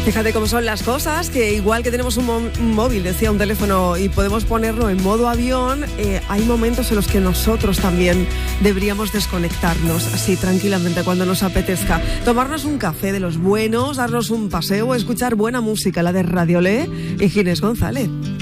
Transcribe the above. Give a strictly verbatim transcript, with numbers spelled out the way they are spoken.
Fíjate cómo son las cosas, que igual que tenemos un, mo- un móvil, decía, un teléfono, y podemos ponerlo en modo avión, eh, hay momentos en los que nosotros también deberíamos desconectarnos así tranquilamente cuando nos apetezca. Tomarnos un café de los buenos, darnos un paseo o escuchar buena música, la de Radiolé y Ginés González.